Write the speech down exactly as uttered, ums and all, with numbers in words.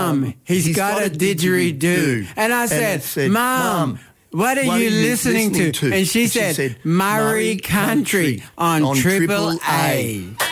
Mum, he's, he's got, got a didgeridoo. didgeridoo. And I said, said Mum, what are, what you, are you listening, listening to? to? And she, and said, she said, Murray Country, Country on, on Triple A. A.